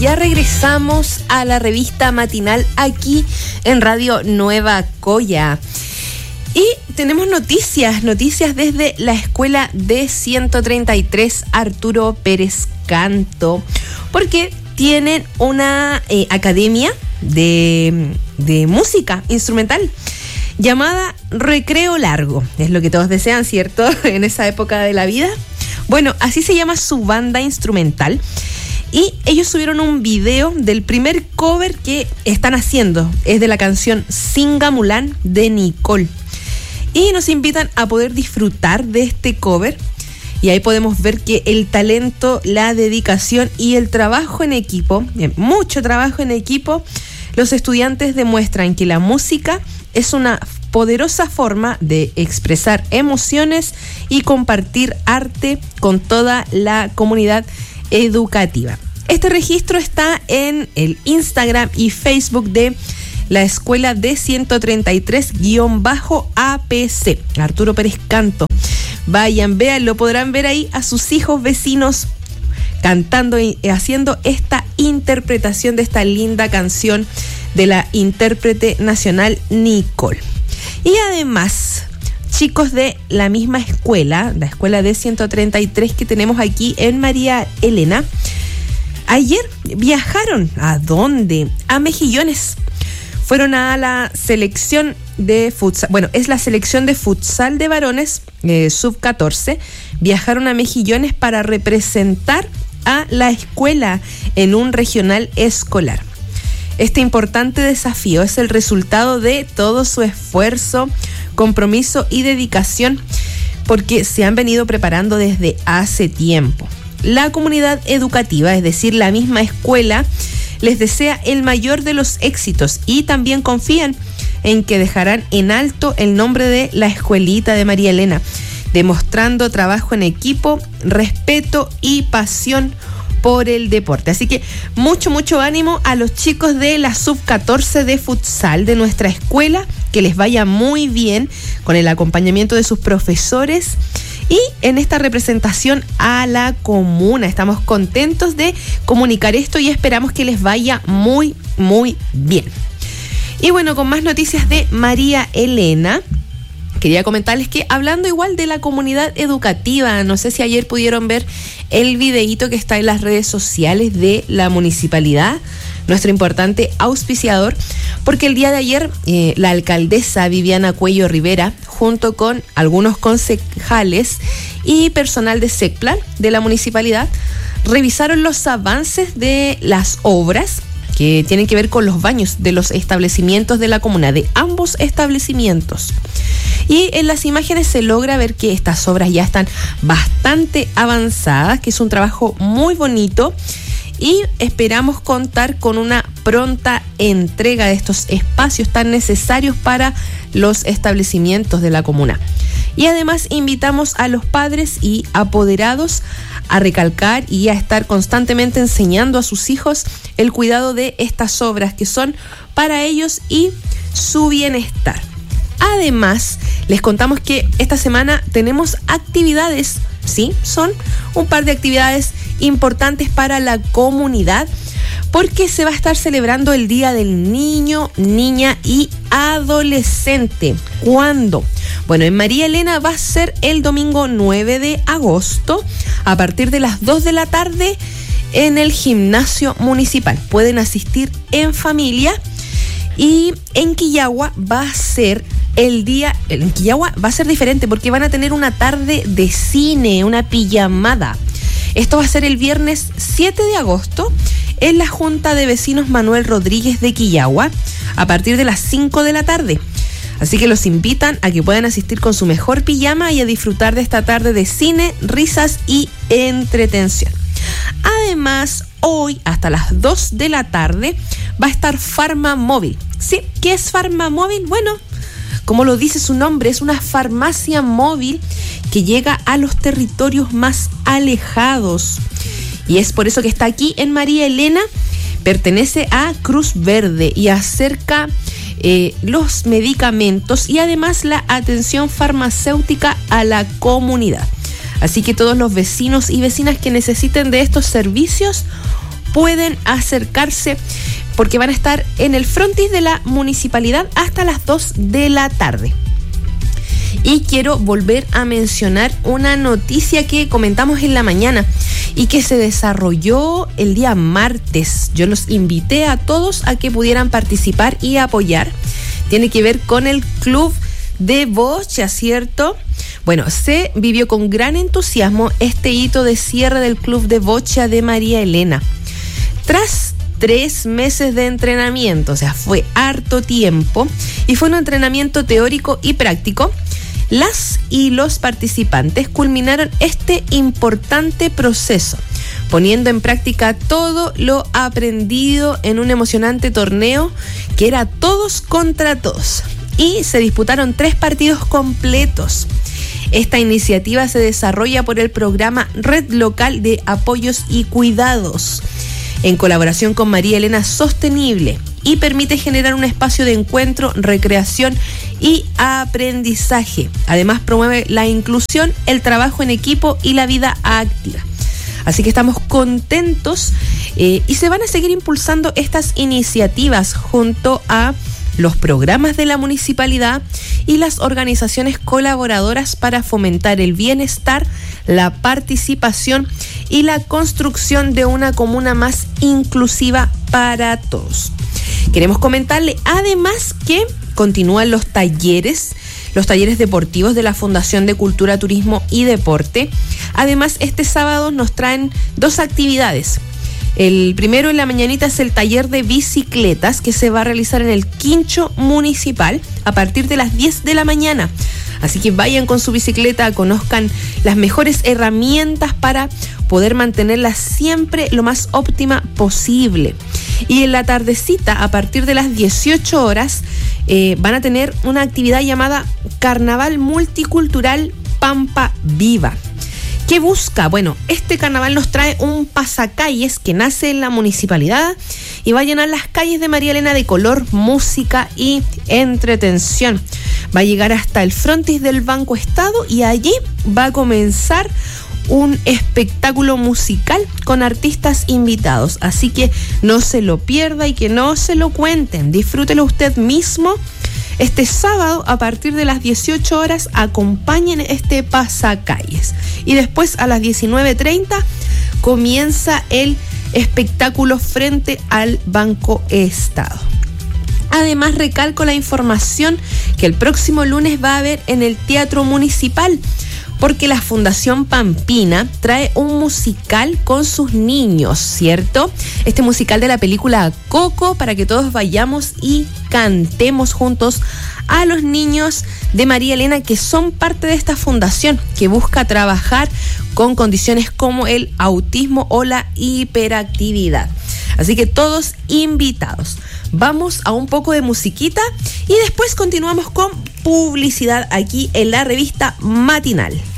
ya regresamos a la revista matinal aquí en Radio Nueva Coya. Y tenemos noticias desde la escuela D133 Arturo Pérez Canto, porque tienen una academia de música instrumental llamada Recreo Largo. Es lo que todos desean, ¿cierto? En esa época de la vida. Bueno, así se llama su banda instrumental. Y ellos subieron un video del primer cover que están haciendo. Es de la canción Singa Mulan de Nicole. Y nos invitan a poder disfrutar de este cover. Y ahí podemos ver que el talento, la dedicación y el trabajo en equipo, mucho trabajo en equipo, los estudiantes demuestran que la música es una poderosa forma de expresar emociones y compartir arte con toda la comunidad educativa. Este registro está en el Instagram y Facebook de la escuela D133-APC, Arturo Pérez Canto. Vayan, véanlo, podrán ver ahí a sus hijos vecinos cantando y haciendo esta interpretación de esta linda canción de la intérprete nacional Nicole. Y además, chicos de la misma escuela, la escuela D133 que tenemos aquí en María Elena, ayer viajaron, ¿a dónde? A Mejillones. Fueron a la selección de futsal, bueno, es la selección de futsal de varones sub-14. Viajaron a Mejillones para representar a la escuela en un regional escolar. Este importante desafío es el resultado de todo su esfuerzo, compromiso y dedicación, porque se han venido preparando desde hace tiempo. La comunidad educativa, es decir, la misma escuela, les desea el mayor de los éxitos y también confían en que dejarán en alto el nombre de la escuelita de María Elena, demostrando trabajo en equipo, respeto y pasión por el deporte. Así que mucho ánimo a los chicos de la sub-14 de futsal de nuestra escuela, que les vaya muy bien con el acompañamiento de sus profesores y en esta representación a la comuna. Estamos contentos de comunicar esto y esperamos que les vaya muy bien. Y bueno, con más noticias de María Elena, quería comentarles que hablando igual de la comunidad educativa, no sé si ayer pudieron ver el videíto que está en las redes sociales de la municipalidad, nuestro importante auspiciador, porque el día de ayer la alcaldesa Viviana Cuello Rivera, junto con algunos concejales y personal de SECPLAN de la municipalidad, revisaron los avances de las obras que tienen que ver con los baños de los establecimientos de la comuna, de ambos establecimientos. Y en las imágenes se logra ver que estas obras ya están bastante avanzadas, que es un trabajo muy bonito y esperamos contar con una pronta entrega de estos espacios tan necesarios para los establecimientos de la comuna. Y además invitamos a los padres y apoderados a recalcar y a estar constantemente enseñando a sus hijos el cuidado de estas obras que son para ellos y su bienestar. Además, les contamos que esta semana tenemos actividades, sí, son un par de actividades importantes para la comunidad, porque se va a estar celebrando el Día del Niño, Niña y Adolescente. ¿Cuándo? Bueno, en María Elena va a ser el domingo 9 de agosto, a partir de las 2 de la tarde, en el gimnasio municipal. Pueden asistir en familia. Y en Quillagua va a ser va a ser diferente, porque van a tener una tarde de cine, una pijamada. Esto va a ser el viernes 7 de agosto en la Junta de Vecinos Manuel Rodríguez de Quillagua, a partir de las 5 de la tarde. Así que los invitan a que puedan asistir con su mejor pijama y a disfrutar de esta tarde de cine, risas y entretención. Además, hoy hasta las 2 de la tarde va a estar Farmamóvil. ¿Sí? ¿Qué es Farmamóvil? Bueno, como lo dice su nombre, es una farmacia móvil que llega a los territorios más alejados. Y es por eso que está aquí en María Elena. Pertenece a Cruz Verde y acerca los medicamentos y además la atención farmacéutica a la comunidad. Así que todos los vecinos y vecinas que necesiten de estos servicios pueden acercarse porque van a estar en el frontis de la municipalidad hasta las 2 de la tarde. Y quiero volver a mencionar una noticia que comentamos en la mañana y que se desarrolló el día martes. Yo los invité a todos a que pudieran participar y apoyar. Tiene que ver con el club de bocha, ¿cierto? Bueno, se vivió con gran entusiasmo este hito de cierre del club de bocha de María Elena. Tras 3 meses de entrenamiento, o sea, fue harto tiempo, y fue un entrenamiento teórico y práctico. Las y los participantes culminaron este importante proceso, poniendo en práctica todo lo aprendido en un emocionante torneo que era todos contra todos, y se disputaron 3 partidos completos. Esta iniciativa se desarrolla por el programa Red Local de Apoyos y Cuidados, en colaboración con María Elena Sostenible, y permite generar un espacio de encuentro, recreación y aprendizaje. Además, promueve la inclusión, el trabajo en equipo y la vida activa. Así que estamos contentos y se van a seguir impulsando estas iniciativas junto a los programas de la municipalidad y las organizaciones colaboradoras para fomentar el bienestar, la participación y la construcción de una comuna más inclusiva para todos. Queremos comentarle además que continúan los talleres deportivos de la Fundación de Cultura, Turismo y Deporte. Además, este sábado nos traen 2 actividades. El primero en la mañanita es el taller de bicicletas que se va a realizar en el Quincho Municipal a partir de las 10 de la mañana. Así que vayan con su bicicleta, conozcan las mejores herramientas para poder mantenerla siempre lo más óptima posible. Y en la tardecita, a partir de las 18 horas, van a tener una actividad llamada Carnaval Multicultural Pampa Viva. ¿Qué busca? Bueno, este carnaval nos trae un pasacalles que nace en la municipalidad y va a llenar las calles de María Elena de color, música y entretención. Va a llegar hasta el frontis del Banco Estado y allí va a comenzar un espectáculo musical con artistas invitados. Así que no se lo pierda y que no se lo cuenten. Disfrútelo usted mismo. Este sábado, a partir de las 18 horas, acompañen este pasacalles. Y después, a las 19:30, comienza el espectáculo frente al Banco Estado. Además, recalco la información que el próximo lunes va a haber en el Teatro Municipal, porque la Fundación Pampina trae un musical con sus niños, ¿cierto? Este musical de la película Coco, para que todos vayamos y cantemos juntos a los niños de María Elena que son parte de esta fundación que busca trabajar con condiciones como el autismo o la hiperactividad. Así que todos invitados. Vamos a un poco de musiquita y después continuamos con publicidad aquí en la revista Matinal.